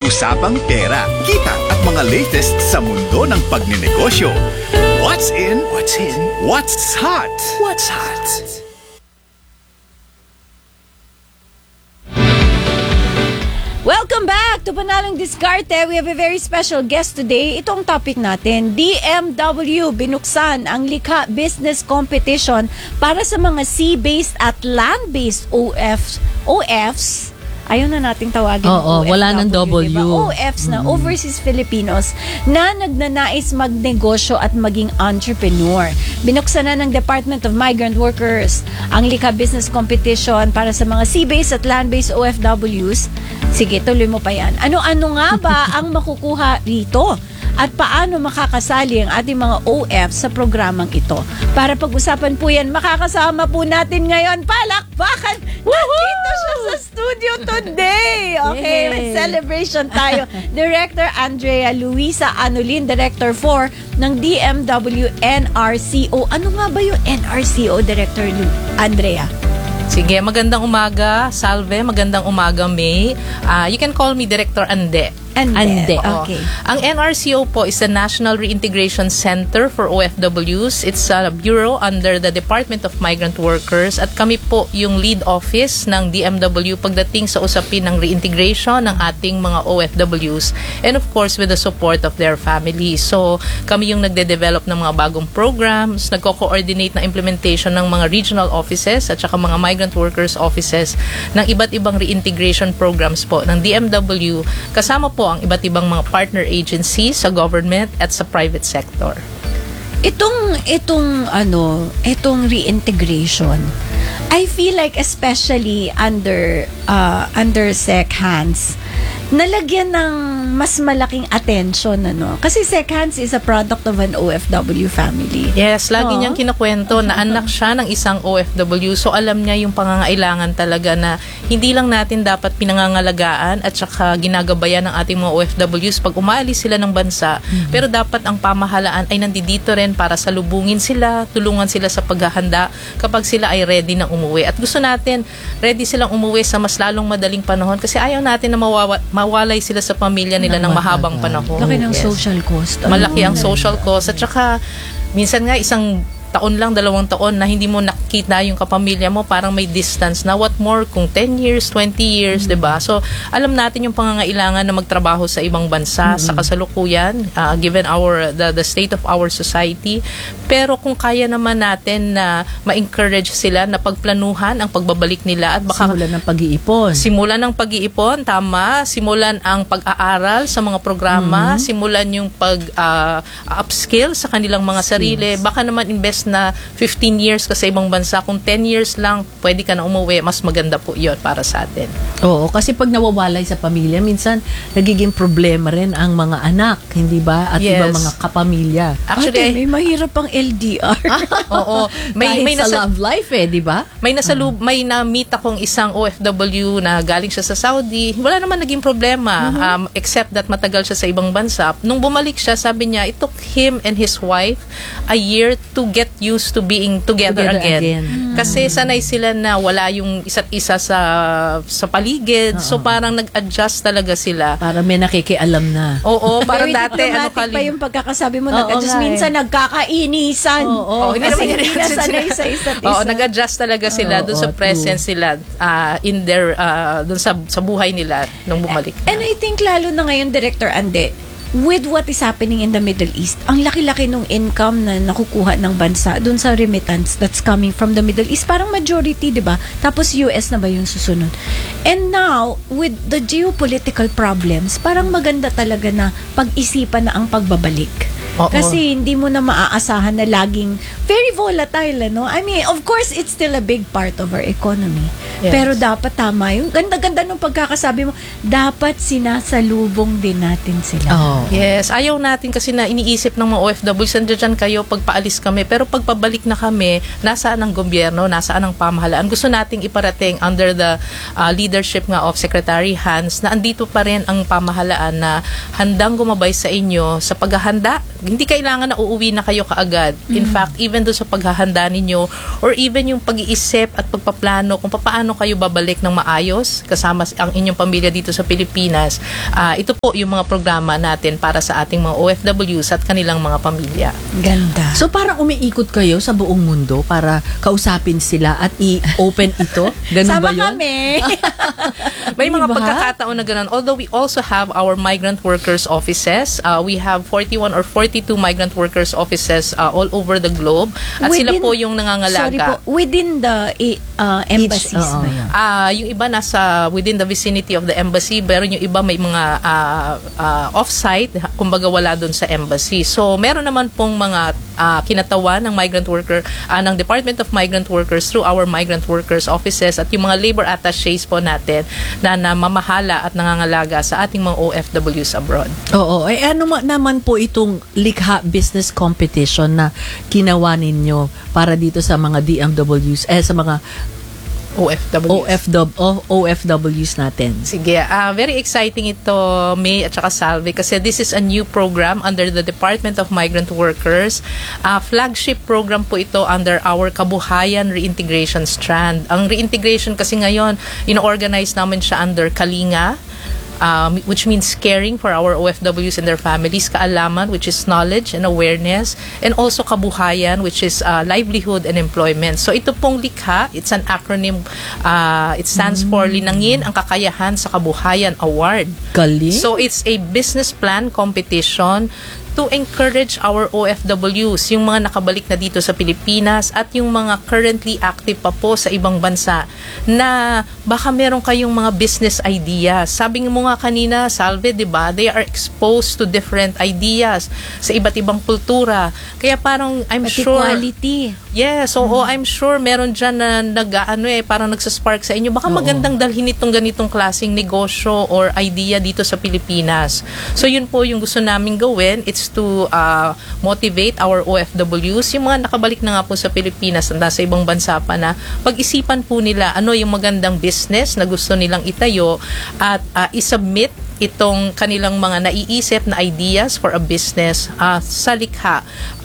Usapang pera, kita at mga latest sa mundo ng pagnenegosyo. What's in? What's in? What's hot? What's hot? Welcome back to Panalong Diskarte. We have a very special guest today. Itong topic natin, DMW binuksan ang likha business competition para sa mga sea-based at land-based OFs. Ayaw na nating tawagin wala ng W. Diba? OFs na overseas Filipinos na nagnanais magnegosyo at maging entrepreneur. Binuksan na ng Department of Migrant Workers ang likha business competition para sa mga sea-based at land-based OFWs. Sige, tuloy mo pa yan. Ano-ano nga ba ang makukuha rito? At paano makakasali ang ating mga OF sa programang ito? Para pag-usapan po yan, makakasama po natin ngayon. Palakpakan! Nandito siya sa studio today! Okay, may celebration tayo. Director Andrea Luisa Anolin, Director 4 ng DMW NRCO. Ano nga ba yung NRCO, Director Andrea? Sige, magandang umaga, Salve. Magandang umaga, May. You can call me Director Ande. Ande. Oo. Okay. Ang NRCO po is the National Reintegration Center for OFWs. It's a bureau under the Department of Migrant Workers at kami po yung lead office ng DMW pagdating sa usapin ng reintegration ng ating mga OFWs and of course with the support of their families. So, kami yung nagde-develop ng mga bagong programs, nagko-coordinate na implementation ng mga regional offices at saka mga migrant workers offices ng iba't ibang reintegration programs po ng DMW kasama po ang iba't ibang mga partner agencies sa government at sa private sector. Itong reintegration, I feel like especially under Sec Hans, nalagyan ng mas malaking attention, Kasi Sec Hans is a product of an OFW family. Yes, lagi niyang kinukwento na anak siya ng isang OFW. So, alam niya yung pangangailangan talaga na hindi lang natin dapat pinangangalagaan at saka ginagabayan ng ating mga OFWs pag umaalis sila ng bansa. Pero dapat ang pamahalaan ay nandito rin para salubungin sila, tulungan sila sa paghahanda kapag sila ay ready na umuwi. At gusto natin, ready silang umuwi sa mas lalong madaling panahon kasi ayaw natin na mawalay sila sa pamilya nila ng mahabang panahon. Laki ng social cost. Malaki ang social cost. At saka, minsan nga isang taon lang, 2 taon na hindi mo nakita yung kapamilya mo, parang may distance na. What more kung 10 years, 20 years, diba? So, alam natin yung pangangailangan na magtrabaho sa ibang bansa sa kasalukuyan, given the state of our society. Pero kung kaya naman natin na ma-encourage sila na pagplanuhan ang pagbabalik nila at baka simulan ng pag-iipon. Simulan ng pag-iipon, tama. Simulan ang pag-aaral sa mga programa, simulan yung pag-upskill sa kanilang mga sarili. Baka naman invest na 15 years ka sa ibang bansa. Kung 10 years lang, pwede ka na umuwi. Mas maganda po yun para sa atin. Oo, kasi pag nawawalay sa pamilya, minsan nagiging problema rin ang mga anak, hindi ba? At ibang mga kapamilya. Actually, may mahirap pang LDR. Oo. May sa love life di ba? May na-meet akong isang OFW na galing siya sa Saudi. Wala naman naging problema. Except that matagal siya sa ibang bansa. Nung bumalik siya, sabi niya, it took him and his wife a year to get used to being together again. Kasi sanay sila na wala yung isa't isa sa paligid. So parang nag-adjust talaga sila. Para may nakikialam na. Oo, parang dati pa yung pagkakasabi mo, nag-adjust. Minsan nagkakainisan. Kasi hindi na sanay sa isa't isa. Oo, nag-adjust talaga sila doon sa presence sila in their doon sa buhay nila nung bumalik. And I think lalo na ngayon, Director Ande, with what is happening in the Middle East, ang laki-laki nung income na nakukuha ng bansa dun sa remittance that's coming from the Middle East. Parang majority, di ba? Tapos US na ba yung susunod? And now, with the geopolitical problems, parang maganda talaga na pag-isipan na ang pagbabalik. Kasi hindi mo na maaasahan na laging very volatile, I mean, of course, it's still a big part of our economy. Yes. Pero dapat tama yung ganda-ganda nung pagkakasabi mo, dapat sinasalubong din natin sila. Yes, ayaw natin kasi na iniisip ng mga OFWs, nandiyan kayo pagpaalis kami, pero pagpabalik na kami, nasaan ang gobyerno, nasaan ang pamahalaan. Gusto nating iparating under the leadership nga of Secretary Hans na andito pa rin ang pamahalaan na handang gumabay sa inyo sa paghahanda. Hindi kailangan na uuwi na kayo kaagad. In fact, even doon sa paghahanda ninyo or even yung pag-iisip at pagpaplano kung paano paano kayo babalik ng maayos kasama ang inyong pamilya dito sa Pilipinas. Ito po yung mga programa natin para sa ating mga OFWs at kanilang mga pamilya. Ganda. So parang umiikot kayo sa buong mundo para kausapin sila at i-open ito? Ganun Sama ba yun? kami. May mga Diba? pagkakataon na ganun. Although we also have our migrant workers offices. We have 41 or 42 migrant workers offices all over the globe. At sila po yung nangangalaga. Sorry po, within the embassies oo. ba yun? Yung iba nasa within the vicinity of the embassy, pero yung iba may mga off-site, kumbaga wala doon sa embassy. So meron naman pong mga kinatawan ng migrant worker, ng Department of Migrant Workers through our migrant workers offices at yung mga labor attachés po natin na mamahala at nangangalaga sa ating mga OFWs abroad. Oo. Ano naman po itong likha business competition na ginawa ninyo para dito sa mga DMWs, sa mga OFWs natin? Sige, very exciting ito, May at saka Salve, kasi this is a new program under the Department of Migrant Workers. Flagship program po ito under our Kabuhayan Reintegration Strand. Ang reintegration kasi ngayon, ino-organize namin siya under Kalinga, which means caring for our OFWs and their families, Kaalaman, which is knowledge and awareness, and also Kabuhayan, which is livelihood and employment. So ito pong likha, it's an acronym, it stands for Linangin ang Kakayahan sa Kabuhayan Award. Galing. So it's a business plan competition to encourage our OFWs, yung mga nakabalik na dito sa Pilipinas at yung mga currently active pa po sa ibang bansa na baka meron kayong mga business ideas. Sabi mo nga kanina, Salve, di ba? They are exposed to different ideas sa iba't ibang kultura. Kaya parang I'm Pati sure quality. yes, so I'm sure meron dyan na parang nagsaspark sa inyo. Baka magandang dalhin itong ganitong klaseng negosyo or idea dito sa Pilipinas. So yun po yung gusto namin gawin. It's to motivate our OFWs, yung mga nakabalik na nga po sa Pilipinas at nasa ibang bansa pa, na pag-isipan po nila ano yung magandang business na gusto nilang itayo at isubmit itong kanilang mga naiisip na ideas for a business sa likha.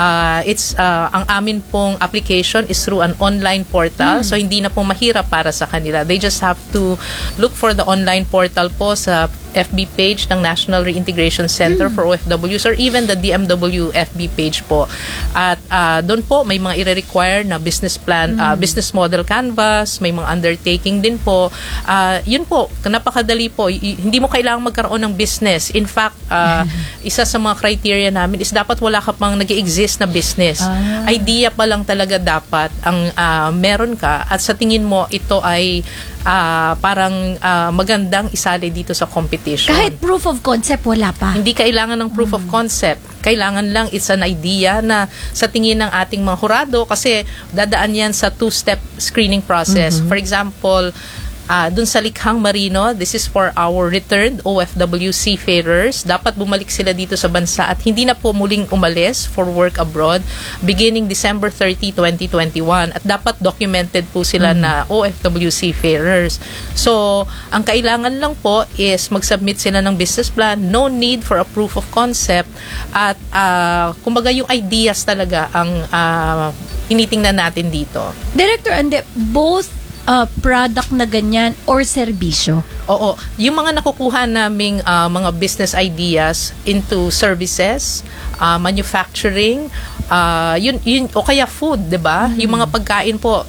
Ang amin pong application is through an online portal, so hindi na po mahirap para sa kanila. They just have to look for the online portal po sa FB page ng National Reintegration Center for OFWs or even the DMW FB page po. At doon po may mga i-require na business plan, business model canvas, may mga undertaking din po. Yun po, napakadali po. Hindi mo kailangang magkaroon ng business. In fact, isa sa mga criteria namin is dapat wala ka pang nag-exist na business. Idea pa lang talaga dapat ang meron ka at sa tingin mo ito ay parang magandang isali dito sa competition. Kahit proof of concept, wala pa. Hindi kailangan ng proof of concept. Kailangan lang it's an idea na sa tingin ng ating mga hurado, kasi dadaan yan sa two-step screening process. For example, dun sa Likhang Marino, this is for our returned OFW seafarers. Dapat bumalik sila dito sa bansa at hindi na po muling umalis for work abroad beginning December 30, 2021. At dapat documented po sila na OFW seafarers. So, ang kailangan lang po is mag-submit sila ng business plan. No need for a proof of concept. At kumbaga yung ideas talaga ang tinitingnan natin dito. Director, and both product na ganyan or serbisyo? Oo. Yung mga nakukuha naming mga business ideas into services, manufacturing, yun o kaya food, 'di ba? Yung mga pagkain po,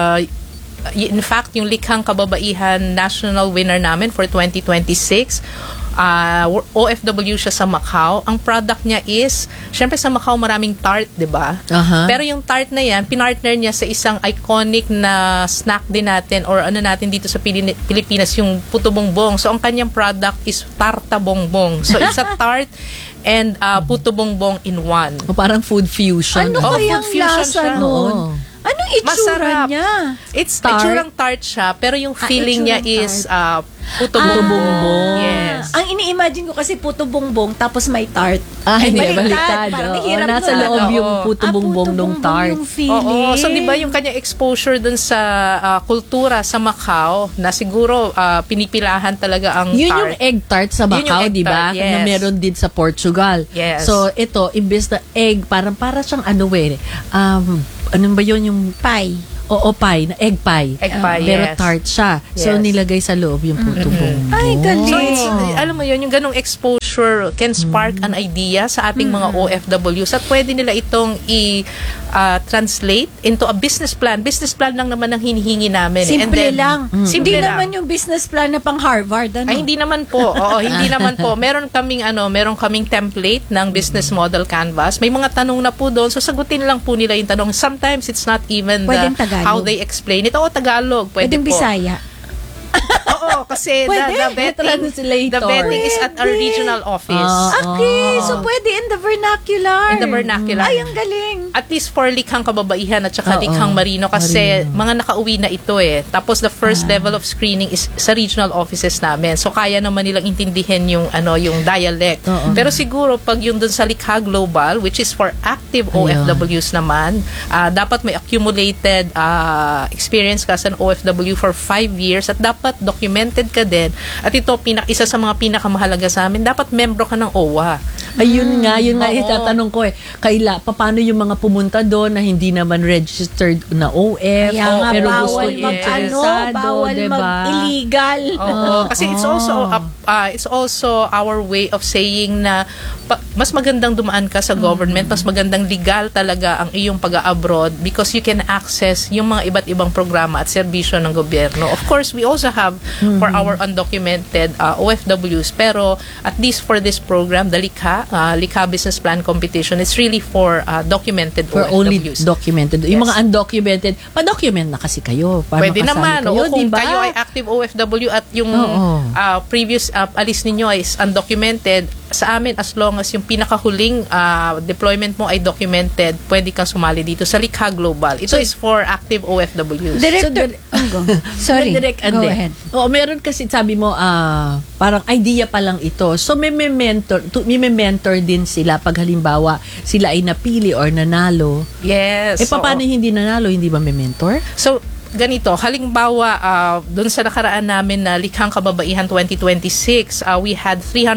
in fact, yung Likhang Kababaihan national winner namin for 2026, OFW siya sa Macau. Ang product niya is, syempre sa Macau maraming tart, 'di ba? Pero yung tart na yan, pinartner niya sa isang iconic na snack din natin or ano natin dito sa Pilipinas, yung puto bongbong. So ang kanyang product is tarta bongbong. So it's a tart and puto bongbong in one. O parang food fusion. Ano kayang food fusion lasa siya. nun? Anong itsura Masarap. niya? It's Tart? itsurang tart siya, pero yung feeling niya itsurang is puto bongbong. Yes. Ang ini-imagine ko kasi puto bongbong tapos may tart. Ay, hindi, baliktad. baliktad. Parang Oo, hirap nasa na. loob yung Oo. puto bongbong nung tart. Yung feeling. Oo. So, di ba yung kanyang exposure dun sa kultura sa Macau, na siguro pinipilahan talaga ang Yun tart. yung egg tart sa Yun yung Macau, egg di ba? tart, yes. Na meron din sa Portugal. Yes. So, ito, imbes na egg, para siyang ano anong ba yun yung Pie. Oo, pie, egg pie. Egg pie, Pero yes. tart siya. So, Yes. nilagay sa loob yung puto bongbong. Ay, galing. So, it's, alam mo yun, yung ganong exposure can spark an idea sa ating mga OFWs at pwede nila itong i-translate into a business plan. Business plan lang naman ang hinihingi namin. Simple lang. Simple Hindi lang. naman yung business plan na pang Harvard. Ano? Ay, hindi naman po. Oo, hindi naman po. Meron kaming template ng business model canvas. May mga tanong na po doon. So, sagutin lang po nila yung tanong. Sometimes, it's not even Pwedeng Tagalog. how they explain it. Oo, Tagalog. Pwede Pwedeng po. Bisaya. Oo, kasi Pwede. Translator. the vetting is at our regional office. Okay, so pwede in the vernacular. In the vernacular. Ay, ang galing. At least for likhang kababaihan at saka Oo, likhang marino kasi marino. mga nakauwi na ito eh. Tapos the first level of screening is sa regional offices namin. So kaya naman nilang intindihin yung yung dialect. Oo. Pero siguro pag yung dun sa likha global which is for active Ayun. OFWs naman, dapat may accumulated experience ka sa OFW for 5 years at dapat documented ka din. At ito isa sa mga pinakamahalaga sa amin, dapat membro ka ng OWA. Ayun nga, yun nga Oo. itatanong ko eh. Paano yung mga pumunta doon na hindi naman registered na OF, Kaya nga, pero gusto bawal interesado, bawal diba? mag-illegal. Oo, kasi it's also our way of saying na mas magandang dumaan ka sa government, mas magandang legal talaga ang iyong pag-abroad because you can access yung mga iba't ibang programa at serbisyo ng gobyerno. Of course, we also have for our undocumented OFWs, pero at least for this program, the Likha Business Plan Competition, it's really for documented For only OFWs. documented. Yung Yes. mga undocumented, pa-document na kasi kayo. Para Pwede makasali naman. kayo, O kung diba? kayo ay active OFW at yung Oo. previous alis ninyo is undocumented, sa amin, as long as yung pinakahuling deployment mo ay documented, pwede kang sumali dito sa Likha Global. Ito is for active OFWs. Director. Sorry. Direct, Go ahead. Oo, meron kasi sabi mo, parang idea pa lang ito. So, may mentor din sila pag halimbawa sila ay napili or nanalo. Yes. Paano oo. hindi nanalo? Hindi ba may mentor? So, ganito, halimbawa, doon sa nakaraan namin na Likhang Kababaihan 2026, we had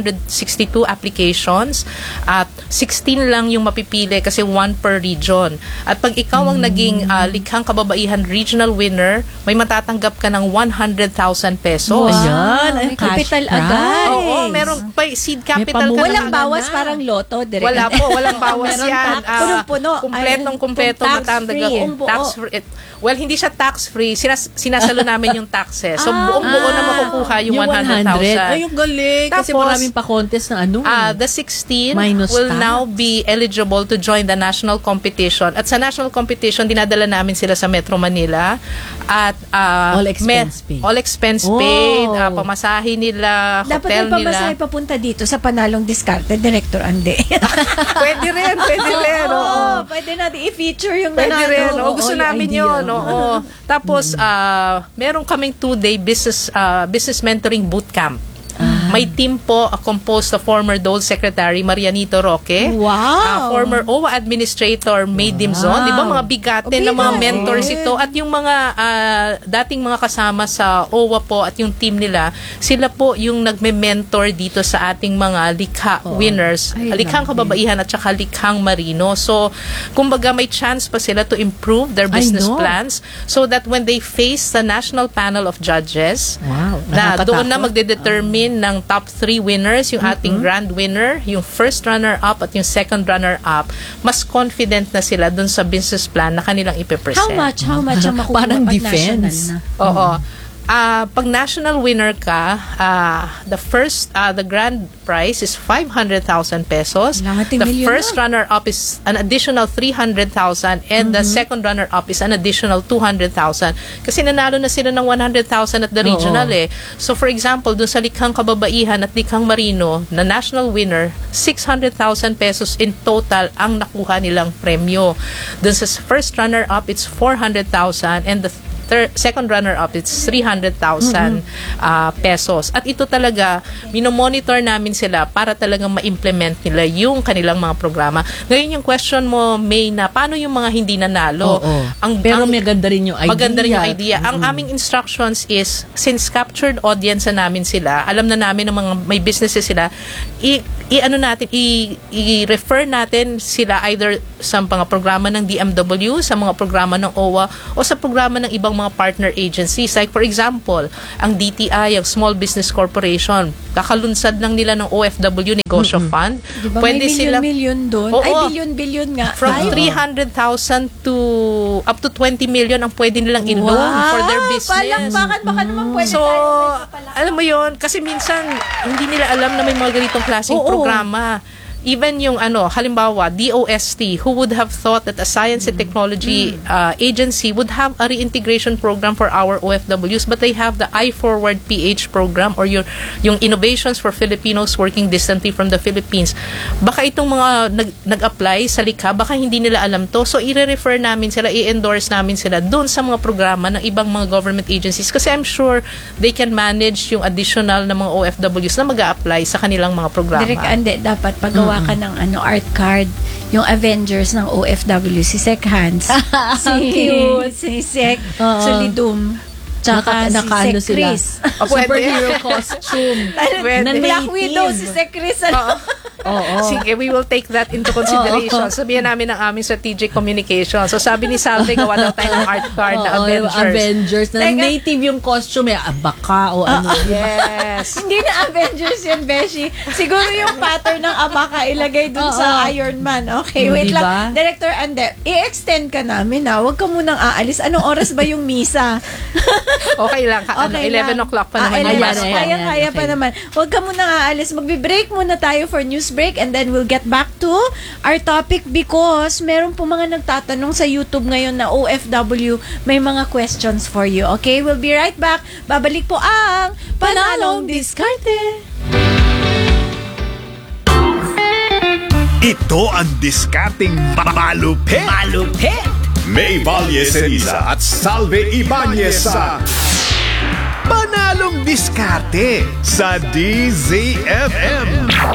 362 applications at 16 lang yung mapipili kasi one per region. At pag ikaw ang naging Likhang Kababaihan regional winner, may matatanggap ka ng 100,000 pesos. Ayan, ay, May capital cash agad. prize. Oo, merong seed capital pamuwi. ka Walang na bawas agad. parang loto, direct. Wala po, walang bawas Meron yan. tax. Punong-puno. Kumpletong-kumpleto Tax matandagan. free. Buong buo. Tax free. Well, hindi siya tax-free. Sinasalo namin yung taxes. So, buong-buo na makukuha yung 100,000. Ay, yung galing. Kasi Tapos, maraming pa-contest na The 16 Minus will tax. now be eligible to join the national competition. At sa national competition, dinadala namin sila sa Metro Manila. At All expense paid. All expense Oh. paid. Pamasahe nila, Dapat hotel may pamasahe nila. papunta dito sa panalong diskarte, Director Ande. Pwede rin. Oo, pwede natin i-feature yung Pwede nanalo. rin. O, gusto yung namin idea. yun. Oo. Tapos, meron kaming 2-day business mentoring bootcamp. May team po composed of former Dole Secretary Marianito Roque, Wow. former OWA Administrator May Dimzon, di ba mga bigatin na mga Bigatin. mentors ito, at yung mga dating mga kasama sa OWA po at yung team nila, sila po yung nagme-mentor dito sa ating mga likha winners, Ay, likhang grabe. kababaihan at saka likhang marino. So, kumbaga may chance pa sila to improve their I business know. plans so that when they face the national panel of judges, Wow, na doon na nakakatakot. magdedetermine ng top 3 winners, yung ating grand winner, yung first runner-up at yung second runner-up, mas confident na sila doon sa business plan na kanilang ipepresent. How much ang makukuha Parang pag defense. national na? Oo. Pag national winner ka, the grand prize is 500,000 pesos. Lahating The milyon first runner-up is an additional 300,000 and the second runner-up is an additional 200,000. Kasi nanalo na sila ng 100,000 at the regional Oo. So for example, dun sa Likhang Kababaihan at Likhang Marino, na national winner, 600,000 pesos in total ang nakuha nilang premyo. Dun sa first runner-up, it's 400,000 and the second runner-up, it's 300,000 pesos. At ito talaga, minomonitor namin sila para talagang ma-implement nila yung kanilang mga programa. Ngayon yung question mo, May, na paano yung mga hindi nanalo? Pero maganda rin yung idea. Maganda rin yung idea. Ang aming instructions is, since captured audience na namin sila, alam na namin ng mga may businesses sila, i-refer natin sila either sa mga programa ng DMW, sa mga programa ng OWA, o sa programa ng ibang mga partner agencies. Like for example, ang DTI, ang Small Business Corporation, kakalunsad lang nila ng OFW Negosyo Fund. Diba may million doon? Ay, billion nga. From 300,000 to up to 20 million ang pwede nilang in-loan for their business. Palakpakan, baka naman pwede So, tayo. alam mo yon, kasi minsan hindi nila alam na may mga ganitong klaseng programa. Even yung halimbawa, DOST, who would have thought that a science and technology agency would have a reintegration program for our OFWs, but they have the iForward PH program or yung Innovations for Filipinos Working Distantly from the Philippines. Baka itong mga nag-apply sa likha, baka hindi nila alam to. So, i-refer namin sila, i-endorse namin sila doon sa mga programa ng ibang mga government agencies kasi I'm sure they can manage yung additional na mga OFWs na mag-a-apply sa kanilang mga programa. Direk, ande, dapat pagawa ka ng art card, yung Avengers ng OFW, si Sec Hans, si Sec Solidum, tsaka si Sec Chris. Superhero costume. Black Widow, si Sec Chris. Sige, we will take that into consideration. Sabihan namin ng aming strategic communication. So, sabi ni Salve, gawa daw tayo ng art card na Avengers. Avengers. Na native yung costume, abaka o ano. Yes. Hindi na Avengers yun, Beshi. Siguro yung pattern ng abaka ilagay dun sa Iron Man. Okay, wait lang. Director Ande, i-extend ka namin na. Huwag ka munang aalis. Anong oras ba yung misa? Okay lang. 11 o'clock pa naman. Kaya pa naman. Huwag ka munang aalis. Magbe-break muna tayo for news break and then we'll get back to our topic because meron po mga nagtatanong sa YouTube ngayon na OFW, may mga questions for you. Okay, we'll be right back. Babalik po ang Panalong Diskarte. Ito ang diskarting malupit. May Valle Ceriza at Salve Ibanez sa Panalong Diskarte sa DZFM.